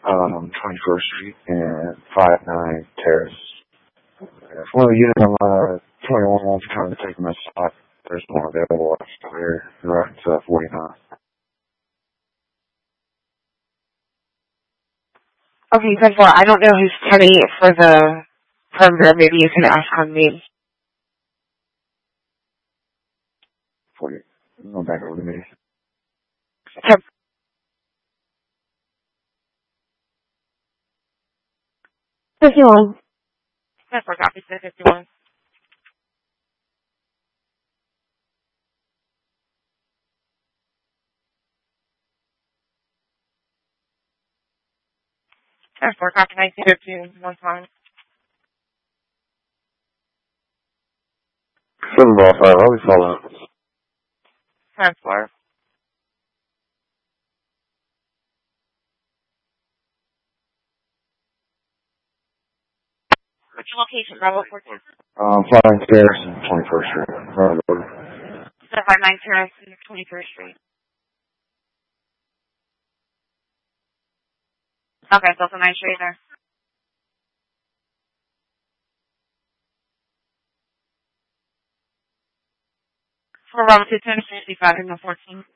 21st Street and 59 Terrace. If one of the units on 21 wants to come to take my spot, there's one available after right 49. Okay, 10-4. I don't know who's Kenny for the perimeter. Maybe you can ask on me. 40. I'm going back over to me. 51. 10-4, copy 51. For copy 1915, one time. 7 ball 5, I'll be following up. 10-4. Which location? Bravo 14. Flying Terrace and 21st Street. Right over. 59 Terrace and 21st Street. Okay, so it's a nice street there. For Bravo 210, 55 and 14.